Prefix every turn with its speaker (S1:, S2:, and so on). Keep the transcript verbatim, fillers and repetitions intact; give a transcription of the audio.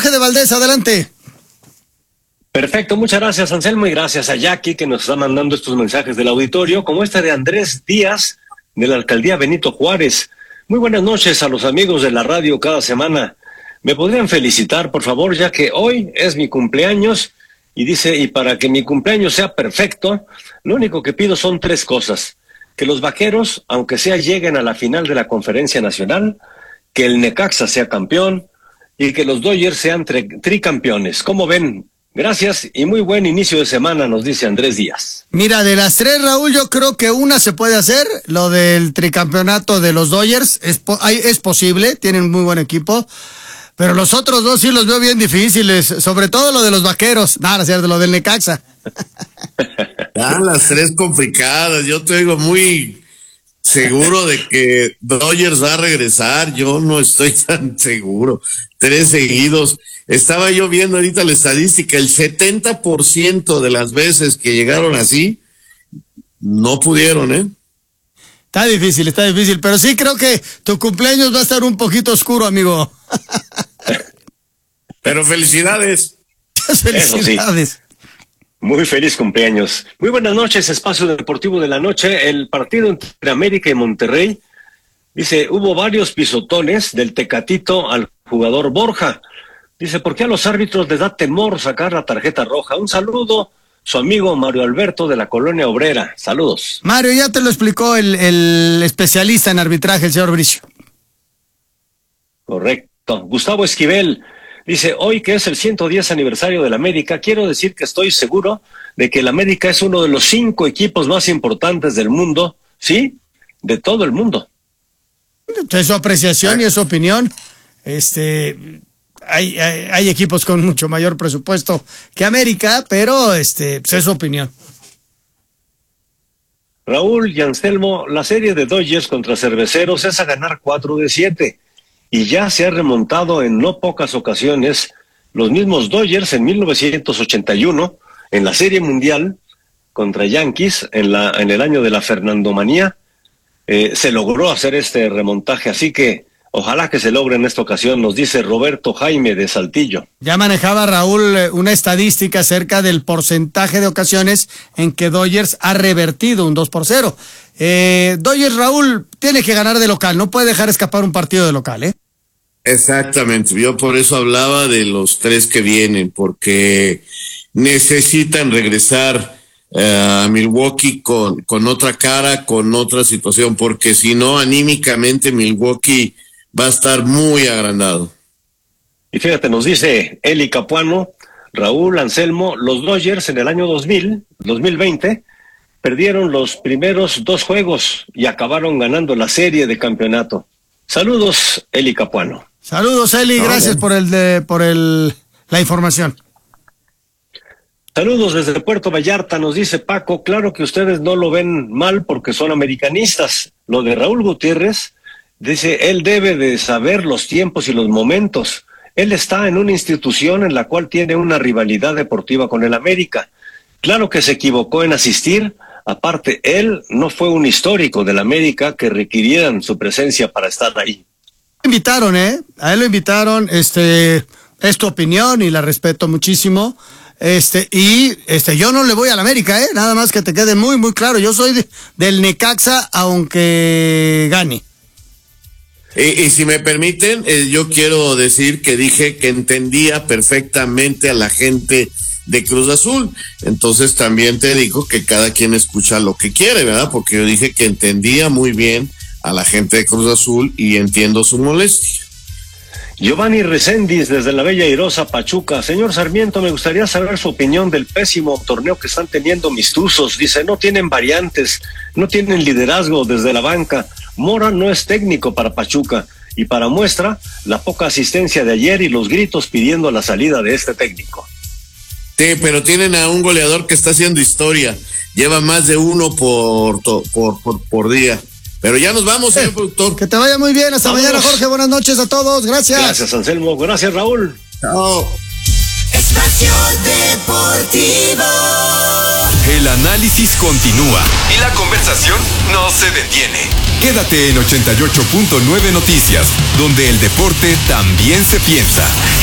S1: Jorge de Valdés, adelante.
S2: Perfecto, muchas gracias, Anselmo, y gracias a Jackie que nos está mandando estos mensajes del auditorio, como este de Andrés Díaz, de la alcaldía Benito Juárez. Muy buenas noches a los amigos de la radio cada semana. Me podrían felicitar, por favor, ya que hoy es mi cumpleaños, y dice, y para que mi cumpleaños sea perfecto, lo único que pido son tres cosas: que los Vaqueros, aunque sea, lleguen a la final de la Conferencia Nacional, que el Necaxa sea campeón, y que los Dodgers sean tri- tricampeones. ¿Cómo ven? Gracias y muy buen inicio de semana, nos dice Andrés Díaz.
S1: Mira, de las tres, Raúl, yo creo que una se puede hacer, lo del tricampeonato de los Dodgers, es, po- hay- es posible, tienen muy buen equipo, pero los otros dos sí los veo bien difíciles, sobre todo lo de los Vaqueros, nada, cierto, lo del Necaxa.
S3: Ah, las tres complicadas, yo te digo muy seguro de que Dodgers va a regresar, yo no estoy tan seguro. Tres seguidos. Estaba yo viendo ahorita la estadística, el setenta por ciento de las veces que llegaron así, no pudieron, ¿eh?
S1: Está difícil, está difícil, pero sí creo que tu cumpleaños va a estar un poquito oscuro, amigo.
S3: Pero felicidades.
S1: Felicidades.
S2: Muy feliz cumpleaños. Muy buenas noches, Espacio Deportivo de la Noche. El partido entre América y Monterrey, dice, hubo varios pisotones del Tecatito al jugador Borja. Dice, ¿por qué a los árbitros les da temor sacar la tarjeta roja? Un saludo, su amigo Mario Alberto de la Colonia Obrera. Saludos.
S1: Mario, ya te lo explicó el, el especialista en arbitraje, el señor Bricio.
S2: Correcto. Gustavo Esquivel dice, hoy que es el ciento diez aniversario del América, quiero decir que estoy seguro de que el América es uno de los cinco equipos más importantes del mundo, ¿sí? De todo el mundo.
S1: Es su apreciación y es su opinión. Este, hay, hay, hay equipos con mucho mayor presupuesto que América, pero este, pues es su opinión.
S2: Raúl y Anselmo, la serie de Dodgers contra Cerveceros es a ganar cuatro de siete. Y ya se ha remontado en no pocas ocasiones. Los mismos Dodgers en mil novecientos ochenta y uno, en la Serie Mundial contra Yankees, en, la, en el año de la Fernandomanía, eh, se logró hacer este remontaje. Así que ojalá que se logre en esta ocasión, nos dice Roberto Jaime de Saltillo.
S1: Ya manejaba Raúl una estadística acerca del porcentaje de ocasiones en que Dodgers ha revertido un dos por cero. Eh, Dodgers, Raúl, tiene que ganar de local, no puede dejar escapar un partido de local, ¿eh?
S3: Exactamente, yo por eso hablaba de los tres que vienen, porque necesitan regresar eh, a Milwaukee con, con otra cara, con otra situación, porque si no, anímicamente Milwaukee va a estar muy agrandado.
S2: Y fíjate, nos dice Eli Capuano, Raúl, Anselmo, los Dodgers en el año dos mil, dos mil veinte, perdieron los primeros dos juegos y acabaron ganando la serie de campeonato. Saludos, Eli Capuano.
S1: Saludos, Eli,
S2: No,
S1: gracias
S2: no.
S1: por el de, por el la información.
S2: Saludos desde Puerto Vallarta, nos dice Paco, claro que ustedes no lo ven mal porque son americanistas. Lo de Raúl Gutiérrez, dice, él debe de saber los tiempos y los momentos. Él está en una institución en la cual tiene una rivalidad deportiva con el América. Claro que se equivocó en asistir. Aparte, él no fue un histórico del América que requirieran su presencia para estar ahí.
S1: Invitaron, ¿eh? A él lo invitaron, este, es tu opinión y la respeto muchísimo. Este, y este, yo no le voy al América, ¿eh? Nada más que te quede muy, muy claro. Yo soy de, del Necaxa, aunque gane.
S3: Y, y si me permiten, eh, yo quiero decir que dije que entendía perfectamente a la gente de Cruz Azul. Entonces también te digo que cada quien escucha lo que quiere, ¿verdad? Porque yo dije que entendía muy bien a la gente de Cruz Azul y entiendo su molestia.
S2: Giovanni Reséndiz, desde la Bella Airosa, Pachuca. Señor Sarmiento, me gustaría saber su opinión del pésimo torneo que están teniendo mis Tuzos. Dice, no tienen variantes, no tienen liderazgo desde la banca. Mora no es técnico para Pachuca. Y para muestra, la poca asistencia de ayer y los gritos pidiendo la salida de este técnico.
S3: Sí, pero tienen a un goleador que está haciendo historia. Lleva más de uno por, por, por, por día. Pero ya nos vamos, señor eh, productor.
S1: Que te vaya muy bien. Hasta
S2: Vámonos.
S1: mañana, Jorge. Buenas noches a todos. Gracias.
S2: Gracias, Anselmo. Gracias, Raúl.
S3: Chao.
S4: Espacio Deportivo.
S5: El análisis continúa y la conversación no se detiene. Quédate en ochenta y ocho punto nueve Noticias, donde el deporte también se piensa.